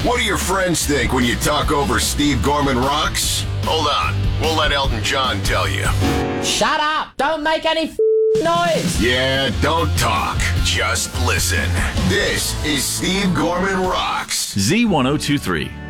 What do your friends think when you talk over Steve Gorman Rocks? Hold on. We'll let Elton John tell you. Shut up! Don't make any noise! Yeah, don't talk. Just listen. This is Steve Gorman Rocks. Z1023.